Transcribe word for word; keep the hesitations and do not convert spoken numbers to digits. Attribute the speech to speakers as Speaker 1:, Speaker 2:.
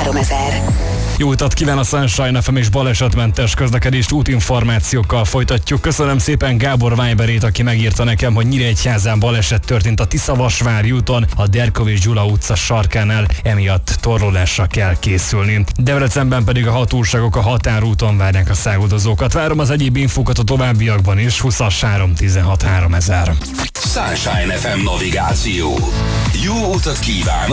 Speaker 1: ezer.
Speaker 2: Jó utat kíván a Sunshine ef em és balesetmentes közlekedést útinformációkkal folytatjuk. Köszönöm szépen Gábor Weiberét, aki megírta nekem, hogy Nyíregyházán baleset történt a Tiszavasvári úton, a Derkovich Gyula utca sarkánál, emiatt torlódásra kell készülni. Debrecenben pedig a hatóságok a határúton várják a száguldozókat. Várom az egyéb infókat a továbbiakban is. húszas három tizenhat háromezer.
Speaker 3: Sunshine ef em navigáció. Jó utat kíván!